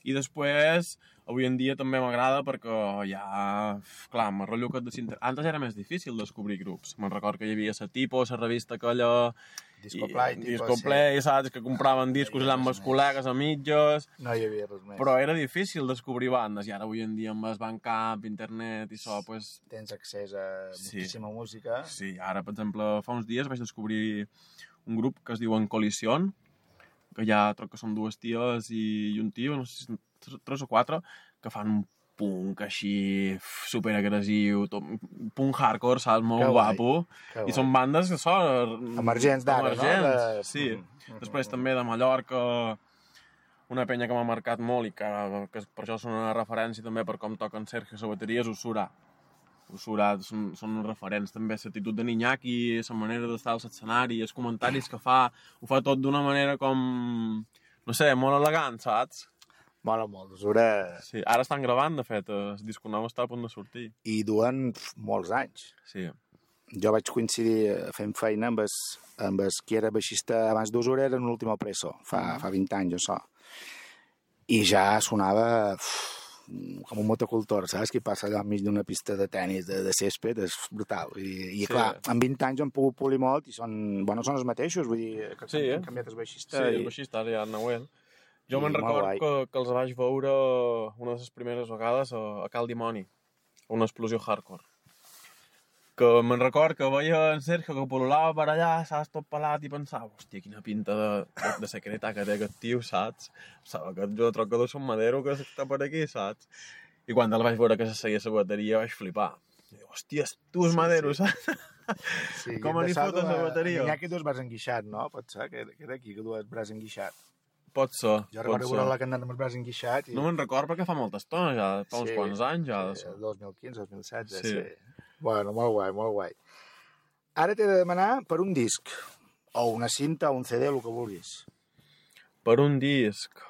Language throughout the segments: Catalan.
I després, avui en dia també m'agrada perquè ja... Clar, m'arrotllo que... Antes era més difícil descobrir grups. Me'n record que hi havia la Tipo, la revista aquella... Discoplay, saps? Que compraven discos allà amb els col·legues a mitges... No hi havia res més. Però era difícil descobrir bandes, i ara avui en dia amb el Bandcamp, internet i això, pues... Tens accés a moltíssima música. Sí, ara, per exemple, fa uns dies vaig descobrir un grup que es diuen Colision, que ja troc que són dues ties i un tio, no sé si 3 o 4, que fan un punk així superagressiu, punk hardcore, saps? Molt guapo. I són bandes que són... Emergents d'ara, no? Sí. Després també de Mallorca, una penya que m'ha marcat molt i que per això són una referència també per com toquen Sergio la bateria és Usura. Usura són referents també, l'actitud de Niñaki, la manera d'estar al escenari, els comentaris que fa, ho fa tot d'una manera com, no sé, molt elegant, saps? Mola molt, Usura... Sí, ara estan gravant, de fet, el disc nou està a punt de sortir. I duen molts anys. Sí. Jo vaig coincidir fent feina amb el qui era baixista abans d'Usura, era en l'últim Preso, fa 20 anys, això. I ja sonava... com un motocultor, saps? Que passa allà enmig d'una pista de tennis, de césped, és brutal. I clar, en 20 anys han pogut polir molt i són els mateixos, vull dir, que han canviat el baixista. Sí, el baixista, ara ja el Nahuel. Jo me'n record que els vaig veure una de les primeres vegades a Cal Dimoni, a una explosió hardcore. Que me'n record que veia en Sergio que pololava per allà, saps, tot pelat, i pensava, hòstia, quina pinta de secreta que té aquest tio, saps? Pensava que jo troc que és un madero que està per aquí, saps? I quan el vaig veure que se seguia la bateria vaig flipar. I dic, hòstia, tu és madero, saps? Sí, com li fotes la bateria? N'hi ha que tu has braç enguixat, no? Pot ser que era aquí que tu has braç enguixat. Pot ser, jo recordo veure la cantant amb el braç enguixat. No me'n record perquè fa molta estona ja, fa uns quants anys ja. Sí, 2015, 2016, sí. Bueno, molt guai, molt guai. Ara t'he de demanar per un disc, o una cinta, o un CD, el que vulguis. Per un disc...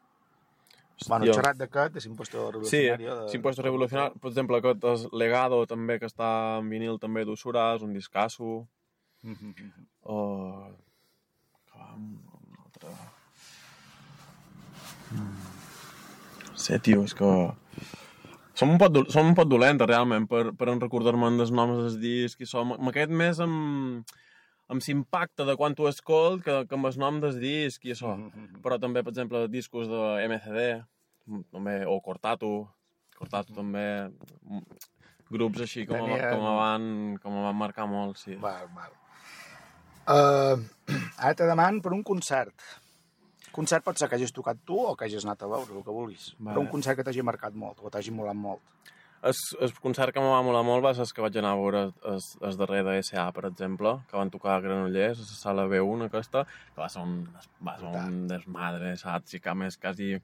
Bueno, xerrat d'aquest, de S'Impuesto Revolucionario. Sí, S'Impuesto Revolucionario. Per exemple, aquest és Legado, també, que està en vinil també d'Usura, és un discasso. O... un altre... No sé, tio, és que... Som un poc dolentes, realment, per en recordar-me dels noms dels discs i això. M'aquest més amb l'impacte de quan tu escolt que amb el nom del disc i això. Però també, per exemple, discos de MCD, també, o Cortatu també, grups així que me van marcar molt, sí. Val. Ara te demano per un concert. Concert pot ser que hagis tocat tu o que hagis anat a veure, el que vulguis. Però un concert que t'hagi marcat molt, o t'hagi molat molt. El concert que me va molar molt va ser el que vaig anar a veure el darrer de S.A., per exemple, que van tocar a Granollers, a la sala B1 aquesta, que va ser un desmadre, saps? I que a més quasi